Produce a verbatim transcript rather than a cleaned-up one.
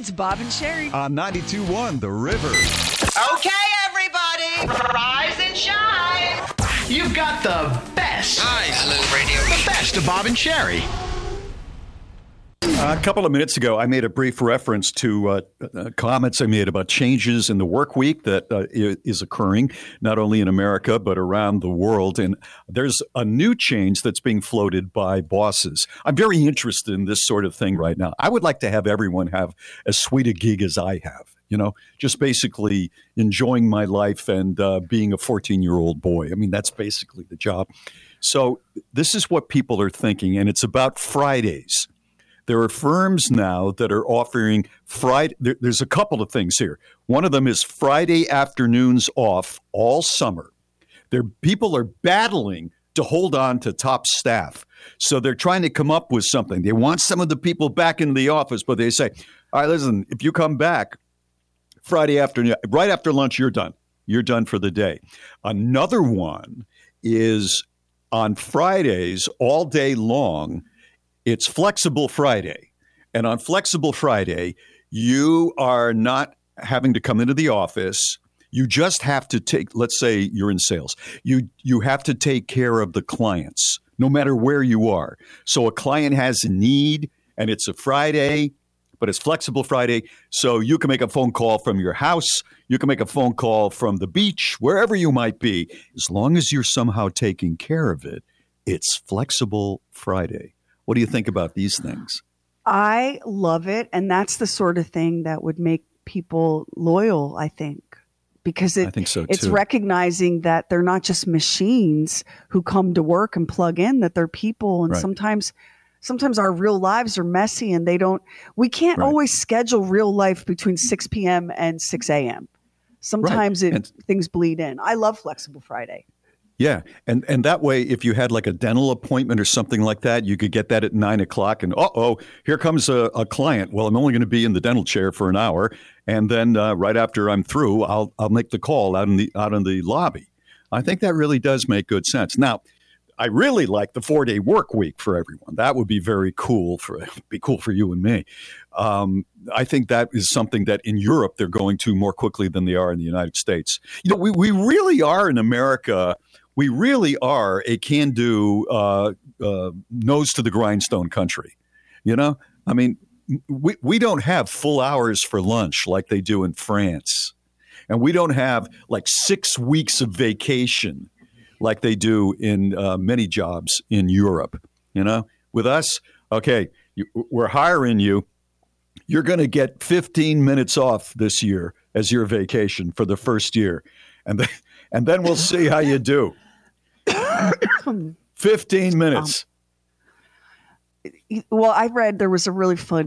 It's Bob and Sherry. On ninety-two point one, The River. Okay, everybody, rise and shine. You've got the best. Hi, hello, radio. The best of Bob and Sherry. Uh, a couple of minutes ago, I made a brief reference to uh, uh, comments I made about changes in the work week that uh, is occurring not only in America but around the world. And there's a new change that's being floated by bosses. I'm very interested in this sort of thing right now. I would like to have everyone have as sweet a gig as I have, you know, just basically enjoying my life and uh, being a fourteen-year-old boy. I mean, that's basically the job. So this is what people are thinking, and it's about Fridays. There are firms now that are offering Friday. There, there's a couple of things here. One of them is Friday afternoons off all summer. There, people are battling to hold on to top staff. So they're trying to come up with something. They want some of the people back in the office, but they say, all right, listen, if you come back Friday afternoon, right after lunch, you're done. You're done for the day. Another one is on Fridays all day long. It's Flexible Friday. And on Flexible Friday, you are not having to come into the office. You just have to take, let's say you're in sales. You you have to take care of the clients, no matter where you are. So a client has a need, and it's a Friday, but it's Flexible Friday. So you can make a phone call from your house. You can make a phone call from the beach, wherever you might be. As long as you're somehow taking care of it, it's Flexible Friday. What do you think about these things? I love it. And that's the sort of thing that would make people loyal, I think. Because it, I think so it's too. recognizing that they're not just machines who come to work and plug in, that they're people. And Right. sometimes sometimes our real lives are messy and they don't, we can't Right. always schedule real life between six p.m. and six a.m. Sometimes Right. it, And- things bleed in. I love Flexible Friday. Yeah. And and that way, if you had like a dental appointment or something like that, you could get that at nine o'clock and, uh-oh, here comes a, a client. Well, I'm only going to be in the dental chair for an hour. And then uh, right after I'm through, I'll I'll make the call out in the out in the lobby. I think that really does make good sense. Now, I really like the four-day work week for everyone. That would be very cool for be cool for you and me. Um, I think that is something that in Europe they're going to more quickly than they are in the United States. You know, we we really are in America. We really are a can-do, uh, uh, nose-to-the-grindstone country. You know, I mean, we we don't have full hours for lunch like they do in France, and we don't have like six weeks of vacation like they do in uh, many jobs in Europe. You know, with us, okay, you, we're hiring you. You're going to get fifteen minutes off this year as your vacation for the first year, and then, and then we'll see how you do. fifteen minutes. Um, well, I read there was a really fun